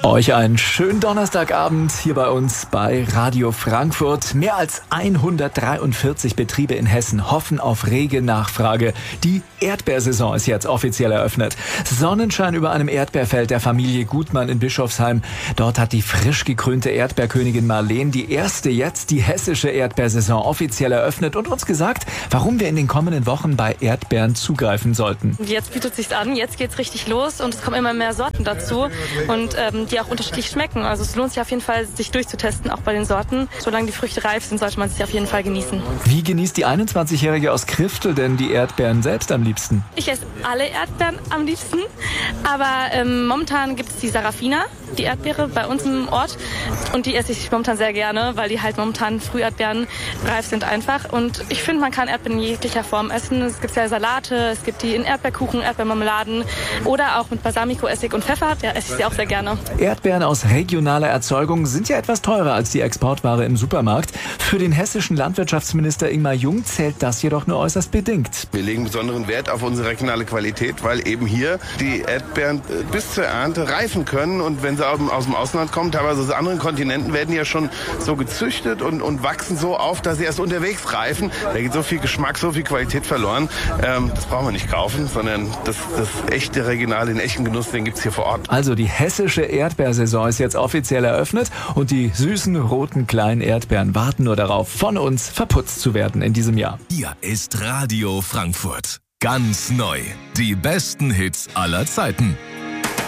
Euch einen schönen Donnerstagabend hier bei uns bei Radio Frankfurt. Mehr als 143 Betriebe in Hessen hoffen auf rege Nachfrage. Die Erdbeersaison ist jetzt offiziell eröffnet. Sonnenschein über einem Erdbeerfeld der Familie Gutmann in Bischofsheim. Dort hat die frisch gekrönte Erdbeerkönigin Marleen die erste jetzt die hessische Erdbeersaison offiziell eröffnet und uns gesagt, warum wir in den kommenden Wochen bei Erdbeeren zugreifen sollten. Jetzt bietet sich's an, jetzt geht's richtig los und es kommen immer mehr Sorten dazu und die auch unterschiedlich schmecken. Also es lohnt sich auf jeden Fall, sich durchzutesten, auch bei den Sorten. Solange die Früchte reif sind, sollte man sie auf jeden Fall genießen. Wie genießt die 21-Jährige aus Kriftel denn die Erdbeeren selbst am liebsten? Ich esse alle Erdbeeren am liebsten, aber momentan gibt es die Sarafina, die Erdbeere bei uns im Ort und die esse ich momentan sehr gerne, weil die halt momentan Früherdbeeren reif sind einfach und ich finde, man kann Erdbeeren in jeglicher Form essen. Es gibt ja Salate, es gibt die in Erdbeerkuchen, Erdbeermarmeladen oder auch mit Balsamico, Essig und Pfeffer, da esse ich sie auch sehr gerne. Erdbeeren aus regionaler Erzeugung sind ja etwas teurer als die Exportware im Supermarkt. Für den hessischen Landwirtschaftsminister Ingmar Jung zählt das jedoch nur äußerst bedingt. Wir legen besonderen Wert auf unsere regionale Qualität, weil eben hier die Erdbeeren bis zur Ernte reifen können und wenn sie aus dem Ausland kommen, teilweise aus anderen Kontinenten, werden ja schon so gezüchtet und wachsen so auf, dass sie erst unterwegs reifen. Da geht so viel Geschmack, so viel Qualität verloren. Das brauchen wir nicht kaufen, sondern das echte Regionale, den echten Genuss, den gibt's hier vor Ort. Also die hessische Erdbeersaison ist jetzt offiziell eröffnet und die süßen, roten, kleinen Erdbeeren warten nur darauf, von uns verputzt zu werden in diesem Jahr. Hier ist Radio Frankfurt. Ganz neu. Die besten Hits aller Zeiten.